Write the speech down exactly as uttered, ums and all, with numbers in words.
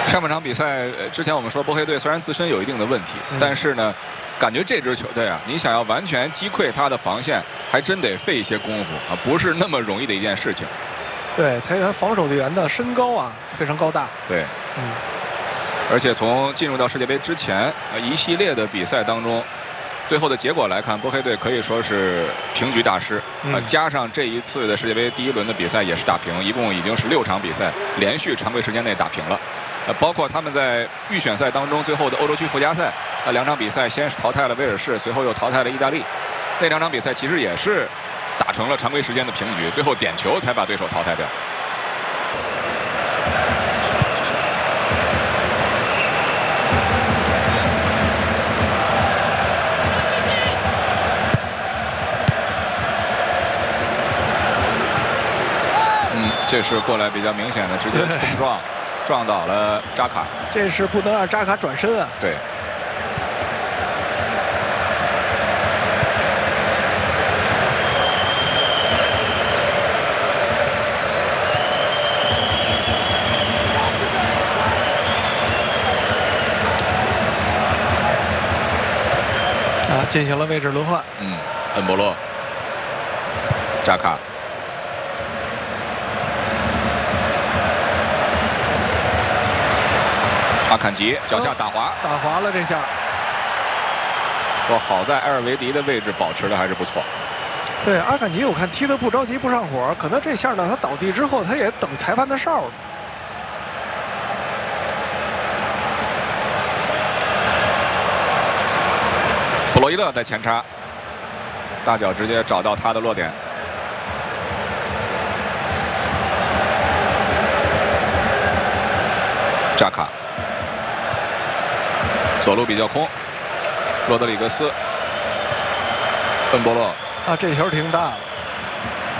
上半场比赛，呃之前我们说波黑队虽然自身有一定的问题， 嗯、 但是呢，感觉这支球队啊，你想要完全击溃他的防线，还真得费一些功夫啊，不是那么容易的一件事情。 对，他他防守队员的身高啊非常高大。 对， 嗯， 而且从进入到世界杯之前，呃一系列的比赛当中。最后的结果来看，波黑队可以说是平局大师啊、呃，加上这一次的世界杯第一轮的比赛也是打平，一共已经是六场比赛连续常规时间内打平了。呃，包括他们在预选赛当中最后的欧洲区附加赛，呃，两场比赛先是淘汰了威尔士，随后又淘汰了意大利。那两场比赛其实也是打成了常规时间的平局，最后点球才把对手淘汰掉。这是过来比较明显的直接冲撞，撞倒了扎卡。 这是不能让扎卡转身啊。 对。 啊，进行了位置轮换。 嗯，恩波洛，扎卡。阿坎吉脚下打滑， 打滑了这下。 不过好在埃尔维迪的位置保持的还是不错。 对，阿坎吉我看踢得不着急不上火，可能这下呢他倒地之后他也等裁判的哨呢。 弗洛伊勒在前插，大脚直接找到他的落点。扎卡。左路比较空，罗德里格斯，恩波洛啊，这球挺大了。